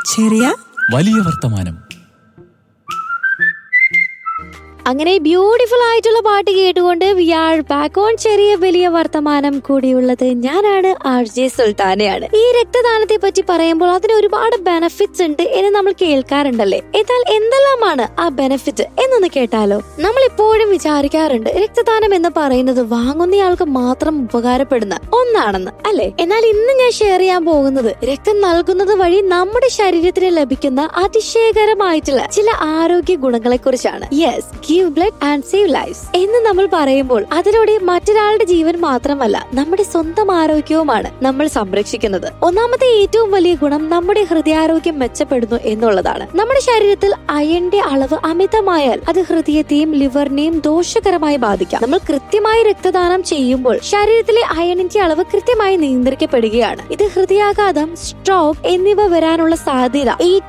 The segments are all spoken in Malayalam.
ചെറിയ വലിയ വർത്തമാനം. അങ്ങനെ ബ്യൂട്ടിഫുൾ ആയിട്ടുള്ള പാട്ട് കേട്ടുകൊണ്ട് വി ആർ ബാക്ക് ഓൺ ചെറിയ വലിയ വർത്തമാനം. കൂടിയുള്ളത് ഞാനാണ് RJ സുൽത്താനയാണ്. ഈ രക്തദാനത്തെ പറ്റി പറയുമ്പോൾ അതിന് ഒരുപാട് ബെനഫിറ്റ്സ് ഉണ്ട് എന്ന് നമ്മൾ കേൾക്കാറുണ്ടല്ലേ. എന്നാൽ എന്തെല്ലാമാണ് ആ ബെനഫിറ്റ് എന്നൊന്ന് കേട്ടാലോ. നമ്മൾ ഇപ്പോഴും വിചാരിക്കാറുണ്ട് രക്തദാനം എന്ന് പറയുന്നത് വാങ്ങുന്നയാൾക്ക് മാത്രം ഉപകാരപ്പെടുന്ന ഒന്നാണെന്ന്, അല്ലെ? എന്നാൽ ഇന്ന് ഞാൻ ഷെയർ ചെയ്യാൻ പോകുന്നത് രക്തം നൽകുന്നത് വഴി നമ്മുടെ ശരീരത്തിന് ലഭിക്കുന്ന അതിശയകരമായിട്ടുള്ള ചില ആരോഗ്യ ഗുണങ്ങളെ കുറിച്ചാണ്. Yes, give blood and save lives എന്ന് നമ്മൾ പറയുമ്പോൾ അതിലൂടെ മറ്റൊരാളുടെ ജീവൻ മാത്രമല്ല നമ്മുടെ സ്വന്തം ആരോഗ്യവുമാണ് നമ്മൾ സംരക്ഷിക്കുന്നത്. ഒന്നാമത്തെ ഏറ്റവും വലിയ ഗുണം നമ്മുടെ ഹൃദയാരോഗ്യം മെച്ചപ്പെടുന്നു എന്നുള്ളതാണ്. നമ്മുടെ ശരീരത്തിൽ അയണിന്റെ അളവ് അമിതമായാൽ അത് ഹൃദയത്തെയും ലിവറിനെയും ദോഷകരമായി ബാധിക്കാം. നമ്മൾ കൃത്യമായി രക്തദാനം ചെയ്യുമ്പോൾ ശരീരത്തിലെ അയണിന്റെ അളവ് കൃത്യമായി നിയന്ത്രിക്കപ്പെടുകയാണ്. ഇത് ഹൃദയാഘാതം, സ്ട്രോക്ക് എന്നിവ വരാനുള്ള സാധ്യത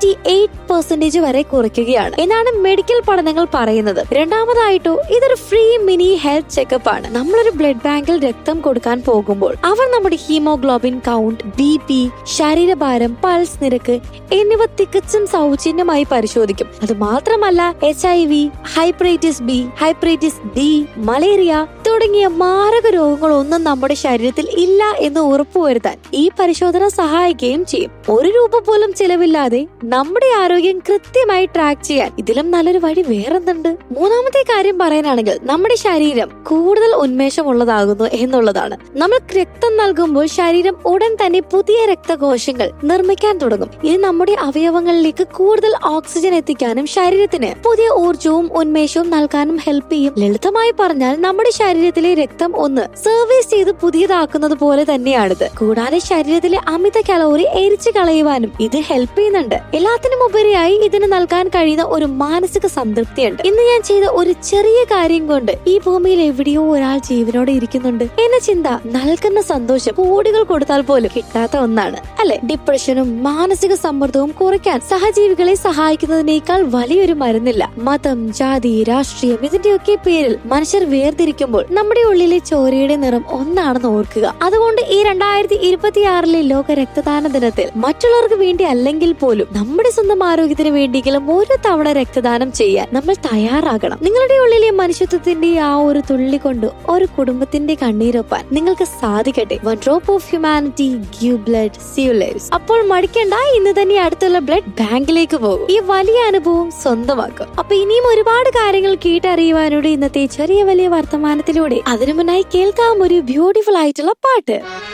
88% വരെ കുറയ്ക്കുകയാണ് എന്നാണ് മെഡിക്കൽ പഠനങ്ങൾ പറയുന്നത്. രണ്ടാമതായിട്ടോ ഇതൊരു ഫ്രീ മിനി ഹെൽത്ത് ചെക്കപ്പ് ആണ്. നമ്മളൊരു ബ്ലഡ് ബാങ്കിൽ രക്തം കൊടുക്കാൻ പോകുമ്പോൾ അവർ നമ്മുടെ ഹീമോഗ്ലോബിൻ കൗണ്ട്, BP, ശരീരഭാരം, പൾസ് നിരക്ക് എന്നിവ തികച്ചും സൗജന്യമായി പരിശോധിക്കും. അത് മാത്രമല്ല HIV, ഹൈപ്പറൈറ്റിസ് B, ഹൈപ്പറൈറ്റിസ് D, മലേറിയ തുടങ്ങിയ മാരക രോഗങ്ങളൊന്നും നമ്മുടെ ശരീരത്തിൽ ഇല്ല എന്ന് ഉറപ്പുവരുത്താൻ ഈ പരിശോധന സഹായിക്കുകയും ചെയ്യും. ₹1 പോലും ചിലവില്ലാതെ നമ്മുടെ ആരോഗ്യം കൃത്യമായി ട്രാക്ക് ചെയ്യാൻ ഇതിലും നല്ലൊരു വഴി വേറെന്തുണ്ട്? മൂന്നാമത്തെ കാര്യം പറയാനാണെങ്കിൽ നമ്മുടെ ശരീരം കൂടുതൽ ഉന്മേഷമുള്ളതാകുന്നു എന്നുള്ളതാണ്. നമ്മൾ രക്തം നൽകുമ്പോൾ ശരീരം ഉടൻ തന്നെ പുതിയ രക്തകോശങ്ങൾ നിർമ്മിക്കാൻ തുടങ്ങും. ഇത് നമ്മുടെ അവയവങ്ങളിലേക്ക് കൂടുതൽ ഓക്സിജൻ എത്തിക്കാനും ശരീരത്തിന് പുതിയ ഊർജവും ഉന്മേഷവും നൽകാനും ഹെൽപ്പ് ചെയ്യും. ലളിതമായി പറഞ്ഞാൽ നമ്മുടെ ശരീരത്തിലെ രക്തം ഒന്ന് സർവീസ് ചെയ്ത് പുതിയതാക്കുന്നത് പോലെ തന്നെയാണിത്. കൂടാതെ ശരീരത്തിലെ അമിത കലോറി എരിച്ചു കളയുവാനും ഇത് ഹെൽപ്പ് ചെയ്യുന്നുണ്ട്. എല്ലാത്തിനും ഉപരിയായി ഇതിന് നൽകാൻ കഴിയുന്ന ഒരു മാനസിക സംതൃപ്തിയുണ്ട്. ഇന്ന് ഞാൻ ചെയ്ത ഒരു ചെറിയ കാര്യം കൊണ്ട് ഈ ഭൂമിയിൽ എവിടെയോ ഒരാൾ ജീവനോടെ ഇരിക്കുന്നുണ്ട് എന്ന ചിന്ത നൽകുന്ന സന്തോഷം കോടികൾ കൊടുത്താൽ പോലും കിട്ടാത്ത ഒന്നാണ്, അല്ലെ? ഡിപ്രഷനും മാനസിക സമ്മർദ്ദവും കുറയ്ക്കാൻ സഹജീവികളെ സഹായിക്കുന്നതിനേക്കാൾ വലിയൊരു മരുന്നില്ല. മതം, ജാതി, രാഷ്ട്രീയം ഇതിന്റെയൊക്കെ പേരിൽ മനുഷ്യർ വേർതിരിക്കുമ്പോൾ നമ്മുടെ ഉള്ളിലെ ചോരയുടെ നിറം ഒന്നാണെന്ന് ഓർക്കുക. അതുകൊണ്ട് ഈ 2026 ലോക രക്തദാന ദിനത്തിൽ മറ്റുള്ളവർക്ക് വേണ്ടി അല്ലെങ്കിൽ പോലും നമ്മുടെ സ്വന്തം ആരോഗ്യത്തിന് വേണ്ടിയെങ്കിലും ഒരു തവണ രക്തദാനം ചെയ്യാൻ നമ്മൾ തയ്യാറാകണം. നിങ്ങളുടെ ഉള്ളിലെ മനുഷ്യത്വത്തിന്റെ ആ ഒരു തുള്ളി കൊണ്ട് ഒരു കുടുംബത്തിന്റെ കണ്ണീരൊപ്പാൻ നിങ്ങൾക്ക് സാധിക്കട്ടെ. One drop of humanity, give blood, save lives. അപ്പോൾ മടിക്കണ്ട, ഇന്ന് തന്നെ അടുത്തുള്ള ബ്ലഡ് ബാങ്കിലേക്ക് പോകും. ഈ വലിയ അനുഭവം സ്വന്തമാക്കും. അപ്പൊ ഇനിയും ഒരുപാട് കാര്യങ്ങൾ കേട്ടറിയുവാനോട് ഇന്നത്തെ ചെറിയ വലിയ വർത്തമാനത്തിലൂടെ അതിനു മുന്നായി കേൾക്കാം ഒരു ബ്യൂട്ടിഫുൾ ആയിട്ടുള്ള പാട്ട്.